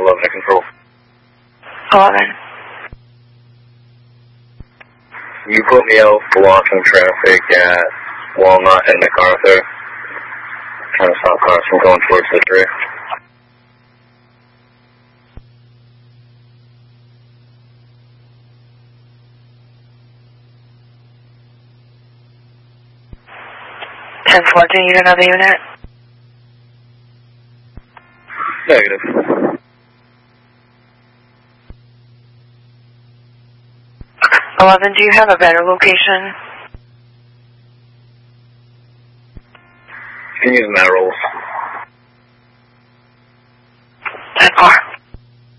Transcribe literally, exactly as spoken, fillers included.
eleven to control. eleven. You put me out blocking traffic at Walnut and MacArthur. Trying to stop cars from going towards the three. ten four, do you need another unit? Negative. eleven, do you have a better location? You can use Matt rolls.